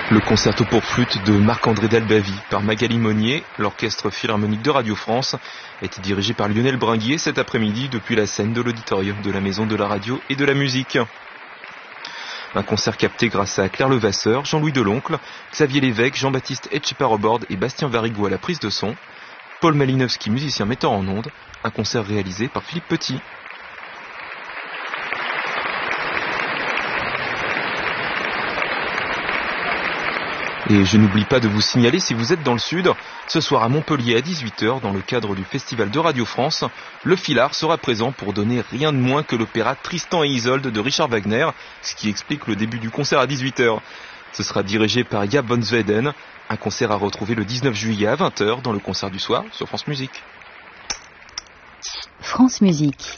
Le concerto pour flûte de Marc-André Dalbavie par Magali Monnier, l'orchestre philharmonique de Radio France, a été dirigé par Lionel Bringuier cet après-midi depuis la scène de l'auditorium de la Maison de la Radio et de la Musique. Un concert capté grâce à Claire Levasseur, Jean-Louis Deloncle, Xavier Lévesque, Jean-Baptiste Etchepar au board et Bastien Varigo à la prise de son, Paul Malinowski, musicien metteur en ondes, un concert réalisé par Philippe Petit. Et je n'oublie pas de vous signaler, si vous êtes dans le sud, ce soir à Montpellier à 18h, dans le cadre du Festival de Radio France, le Filard sera présent pour donner rien de moins que l'opéra Tristan et Isolde de Richard Wagner, ce qui explique le début du concert à 18h. Ce sera dirigé par Jaap van Zweden, un concert à retrouver le 19 juillet à 20h dans le concert du soir sur France Musique. France Musique.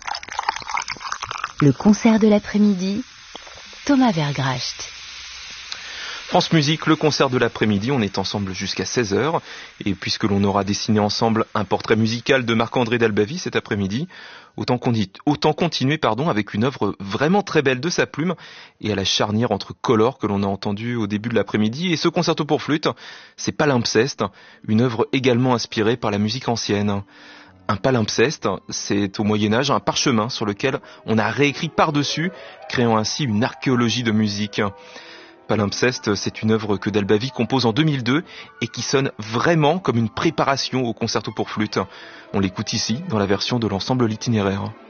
Le concert de l'après-midi, Thomas Vergracht. France Musique, le concert de l'après-midi, on est ensemble jusqu'à 16h, et puisque l'on aura dessiné ensemble un portrait musical de Marc-André Dalbavie cet après-midi, autant continuer avec une œuvre vraiment très belle de sa plume, et à la charnière entre Color que l'on a entendu au début de l'après-midi, et ce concerto pour flûte, c'est Palimpseste, une œuvre également inspirée par la musique ancienne. Un palimpseste, c'est au Moyen-Âge un parchemin sur lequel on a réécrit par-dessus, créant ainsi une archéologie de musique. Palimpseste, c'est une œuvre que Dalbavie compose en 2002 et qui sonne vraiment comme une préparation au concerto pour flûte. On l'écoute ici dans la version de l'ensemble L'Itinéraire.